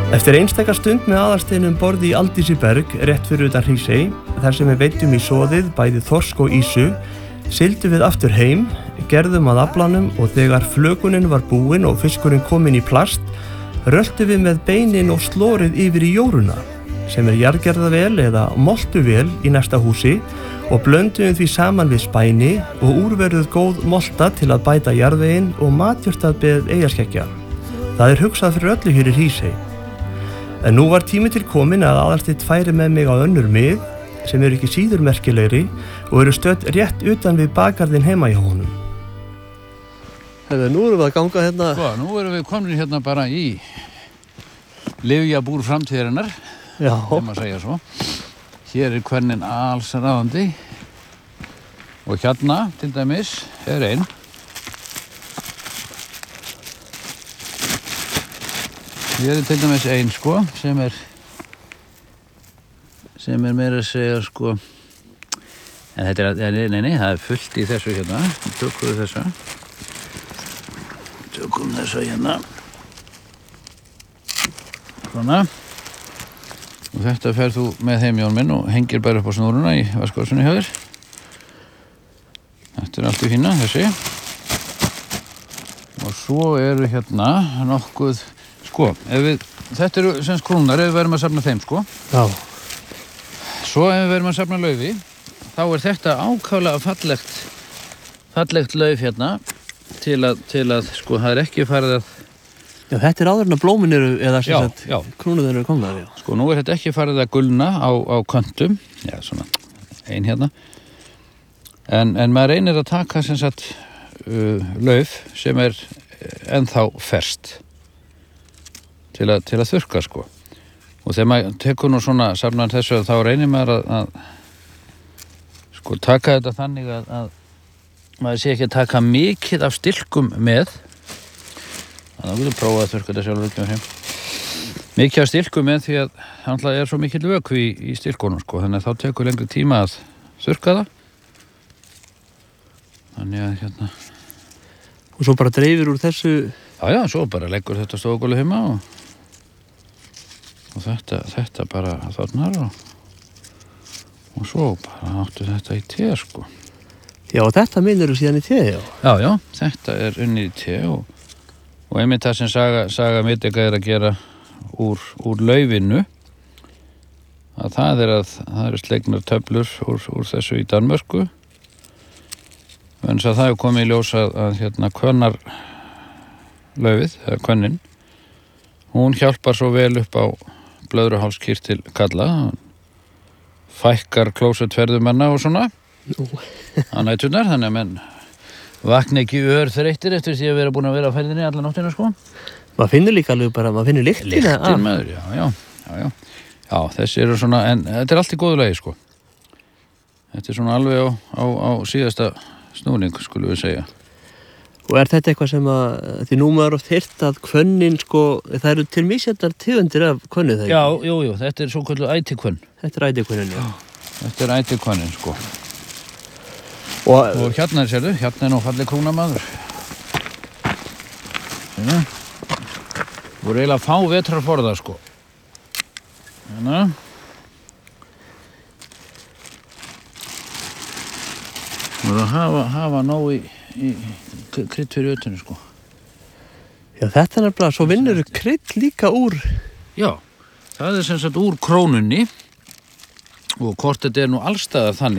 Eftir einstaka stund með Aðalsteini borði í Aldísiberg rétt fyrir utan Hrísey, þar sem við veiddum í soðið bæði þorsk og ýsu, sigldum við aftur heim, gerðum að aflanum og þegar flökunin var búin og fiskurinn kominn í plast, röltum við með beinin og slórið yfir í jóruna, sem jarðgerðavél eða moltuvél í næsta húsi og blöndum því saman við spæni og úrverðuð góð molta til að bæta jarðveginn og matjurtabeð eyjarskeggja. Það hugsað fyrir öllu hér í Hrísey. En nú var tími til komin að Aðalsteinn færi með mig á önnur mið sem ekki síður merkilegri og stödd rétt utan við bakgarðinn heima hjá honum. Nú erum við að ganga hérna. Nú erum við komin hérna bara í lyfjabúr framtíðarinnar. Já. Það má segja svo. Hér hvernig alls ráðandi og hérna til dæmis ein. Hér til dæmis ein sem meira að segja en þetta nei, það fullt í þessu hérna. Tökum þessa hérna. Svona. Og þetta fer þú með heim Jón minn og hengir bara upp á snúruna í vaskvasunni hjá þér. Þetta allt í fína, þessi. Og svo eru hérna nokkuð þetta eru semst krúnar ef við verðum að safna þeim, Já. Svo ef við verðum að safna laufi, þá þetta ákaflega fallegt lauf hérna til að það ekki farið að... Já, þetta áður en að blómin eru, eða krúnur eru komnar, já. Nú þetta ekki farið að gulna á köntum, já, svona, ein hérna. En maður reynir að taka sem sagt lauf sem ennþá ferskt. Til að þurrka, Og þegar maður tekur nú svona safnan þessu, þá reynir maður að taka þetta þannig að maður sé ekki að taka mikið af stilkum með. Þannig að við prófa að þurrka þetta sjálfur. Mikið af stilkum með því að það svo mikill vökvi í stilkunum, Þannig að þá tekur lengri tíma að þurrka það. Þannig að hérna... Og svo bara dreifir úr þessu... Já, svo bara leggur þetta stofugólu heima og þetta bara þarna og svo bara áttu þetta í te, Já, og þetta minnir síðan í te, já. Já, þetta unnið í te og einmitt það sem Saga Midika að gera úr laufinu að það eru slegnar töflur úr þessu í Danmörku. En það hefur komið í ljós að hérna kvönnarlaufið, eða kvönnin, hún hjálpar svo vel upp á blöðruhálskirtil kalla, fækkar klósettferðumanna og svona á næturnar, þannig að menn vakna ekki örþreyttir eftir því að vera búin að vera á ferðinni alla nóttina, Maður finnur líka alveg bara, maður finnur lyktina. Lyktin maður, já. Já, þessi eru svona, en þetta allt í góðu lagi, Þetta svona alveg á síðasta snúning, skulum við segja. Og þetta eitthvað sem því nú maður oft heyrt að kvönnin, það eru til misjafnar tegundir af kvönnu, það ekki? Já, jú, þetta svo kallað ætikvönn. Þetta ætikvönnin, já. Þetta ætikvönnin, Og hérna sérðu, hérna nú falleg krúnamaður. Hérna. Voru eiginlega fá vetrarforða, Hérna. Voru að hafa nóg í krydd fyrir ötunni, Já, þetta nefnilega, svo vinnur krydd líka úr... Já, það sem sagt úr krónunni og hvort þetta nú allstaðar þannig